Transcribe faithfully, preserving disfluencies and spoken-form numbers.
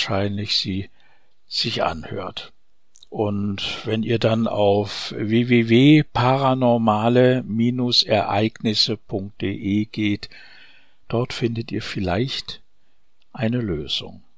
wahrscheinlich sie sich anhört. Und wenn ihr dann auf w w w punkt paranormale Ereignisse punkt de geht, dort findet ihr vielleicht eine Lösung.